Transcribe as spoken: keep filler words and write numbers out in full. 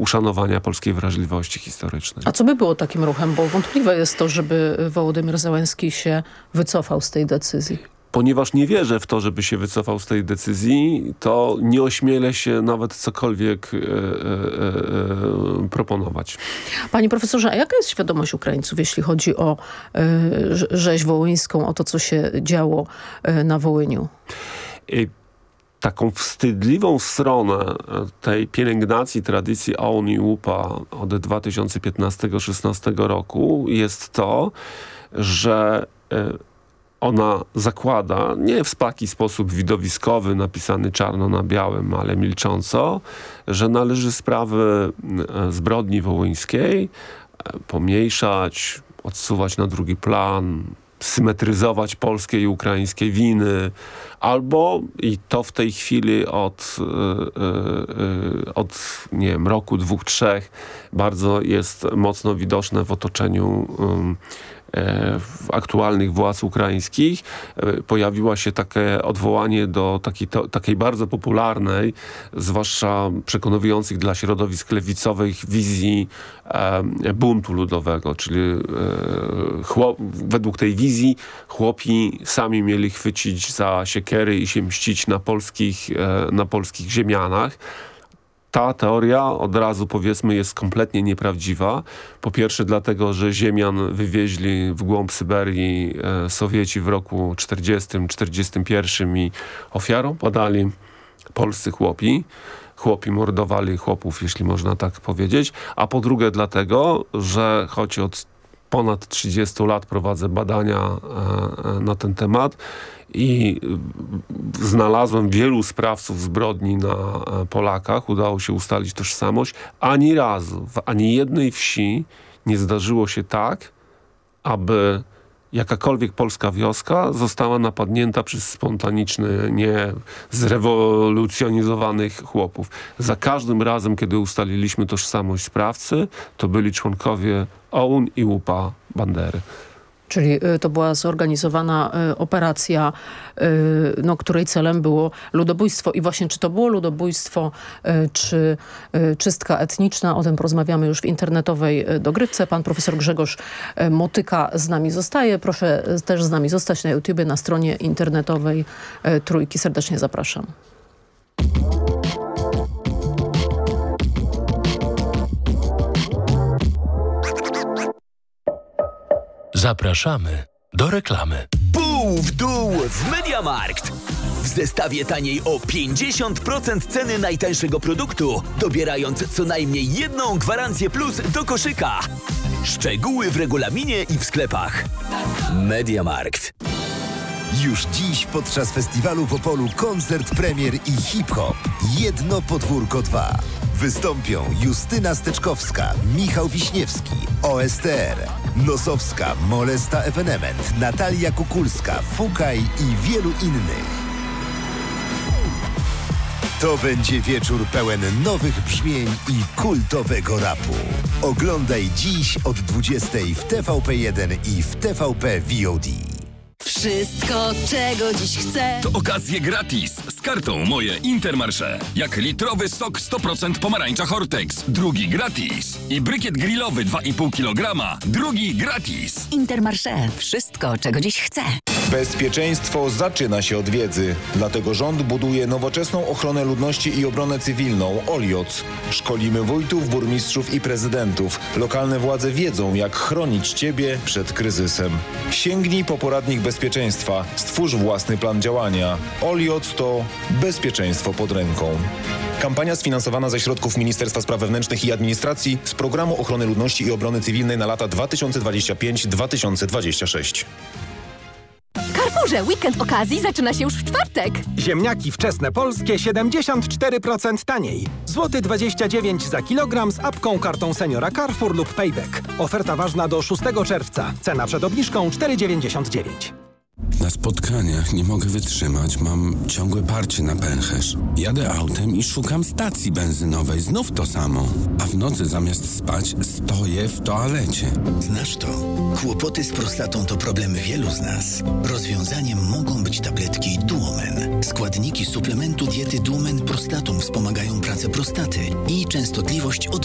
uszanowania polskiej wrażliwości historycznej. A co by było takim ruchem? Bo wątpliwe jest to, żeby Wołodymyr Zełenski się wycofał z tej decyzji. Ponieważ nie wierzę w to, żeby się wycofał z tej decyzji, to nie ośmielę się nawet cokolwiek e, e, e, proponować. Panie profesorze, a jaka jest świadomość Ukraińców, jeśli chodzi o e, rzeź wołyńską, o to, co się działo e, na Wołyniu? I taką wstydliwą stronę tej pielęgnacji tradycji A O N i U P A od dwa tysiące piętnastego do dwa tysiące szesnastego roku jest to, że e, ona zakłada, nie w taki sposób widowiskowy, napisany czarno na białym, ale milcząco, że należy sprawy zbrodni wołyńskiej pomniejszać, odsuwać na drugi plan, symetryzować polskie i ukraińskie winy, albo, i to w tej chwili od, yy, yy, od nie wiem, roku, dwóch, trzech, bardzo jest mocno widoczne w otoczeniu yy, w aktualnych władz ukraińskich pojawiło się takie odwołanie do takiej, to, takiej bardzo popularnej, zwłaszcza przekonujących dla środowisk lewicowych wizji e, buntu ludowego, czyli e, chłop, według tej wizji chłopi sami mieli chwycić za siekiery i się mścić na polskich, e, na polskich ziemianach. Ta teoria, od razu powiedzmy, jest kompletnie nieprawdziwa. Po pierwsze dlatego, że ziemian wywieźli w głąb Syberii e, Sowieci w roku czterdziestym czterdziestym pierwszym i ofiarą podali polscy chłopi. Chłopi mordowali chłopów, jeśli można tak powiedzieć. A po drugie dlatego, że choć od ponad trzydziestu lat prowadzę badania e, na ten temat i znalazłem wielu sprawców zbrodni na Polakach. Udało się ustalić tożsamość. Ani razu w ani jednej wsi nie zdarzyło się tak, aby jakakolwiek polska wioska została napadnięta przez spontaniczny, nie zrewolucjonizowanych chłopów. Za każdym razem, kiedy ustaliliśmy tożsamość sprawcy, to byli członkowie O U N i U P A Bandery. Czyli to była zorganizowana operacja, no, której celem było ludobójstwo. I właśnie czy to było ludobójstwo, czy czystka etniczna, o tym porozmawiamy już w internetowej dogrywce. Pan profesor Grzegorz Motyka z nami zostaje. Proszę też z nami zostać na YouTubie, na stronie internetowej Trójki. Serdecznie zapraszam. Zapraszamy do reklamy. Pół w dół w MediaMarkt. W zestawie taniej o pięćdziesiąt procent ceny najtańszego produktu, dobierając co najmniej jedną gwarancję plus do koszyka. Szczegóły w regulaminie i w sklepach. MediaMarkt. Już dziś podczas festiwalu w Opolu koncert premier i hip-hop. Jedno podwórko dwa. Wystąpią Justyna Steczkowska, Michał Wiśniewski, O S T R, Nosowska, Molesta Evenement, Natalia Kukulska, Fukaj i wielu innych. To będzie wieczór pełen nowych brzmień i kultowego rapu. Oglądaj dziś od dwudziestej w T V P jeden i w T V P V O D. Wszystko, czego dziś chcę. To okazje gratis z kartą Moje Intermarché. Jak litrowy sok sto procent pomarańcza Hortex. Drugi gratis. I brykiet grillowy dwa i pół kilograma. Drugi gratis. Intermarché. Wszystko, czego dziś chcę. Bezpieczeństwo zaczyna się od wiedzy. Dlatego rząd buduje nowoczesną ochronę ludności i obronę cywilną OLIOC. Szkolimy wójtów, burmistrzów i prezydentów. Lokalne władze wiedzą, jak chronić Ciebie przed kryzysem. Sięgnij po poradnik bezpieczeństwa. Stwórz własny plan działania. OLIOC to bezpieczeństwo pod ręką. Kampania sfinansowana ze środków Ministerstwa Spraw Wewnętrznych i Administracji z Programu Ochrony Ludności i Obrony Cywilnej na lata dwa tysiące dwudziesty piąty do dwa tysiące dwudziestego szóstego. W Carrefourze weekend okazji zaczyna się już w czwartek. Ziemniaki wczesne polskie siedemdziesiąt cztery procent taniej. Złoty dwadzieścia dziewięć za kilogram z apką, kartą seniora Carrefour lub Payback. Oferta ważna do szóstego czerwca. Cena przed obniżką cztery dziewięćdziesiąt dziewięć. Na spotkaniach nie mogę wytrzymać, mam ciągłe parcie na pęcherz. Jadę autem i szukam stacji benzynowej, znów to samo. A w nocy zamiast spać stoję w toalecie. Znasz to? Kłopoty z prostatą to problem wielu z nas. Rozwiązaniem mogą być tabletki Duomen. Składniki suplementu diety Duomen Prostatum wspomagają pracę prostaty i częstotliwość od